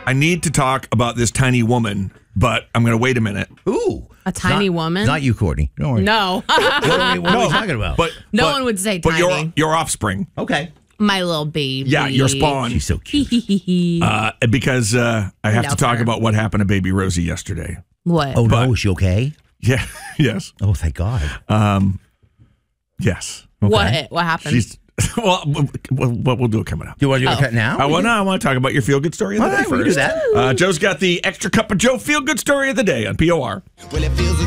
I need to talk about this tiny woman, but I'm going to wait a minute. Ooh. A tiny woman? Not you, Courtney. Don't worry. No. What are we talking about? No one would say but tiny. your offspring. Okay. My little baby. Yeah, your spawn. She's so cute. Because I have to Love talk her. about what happened to baby Rosie yesterday. What? Oh, no. Is she okay? Yeah. Yes. Oh, thank God. Yes. What? What happened? She's well. We'll do it coming up. Do you want to do a cut now? I want to talk about your feel good story of the day All right, we can first. do that. Joe's got the extra cup of Joe feel good story of the day on POR. Well, it feels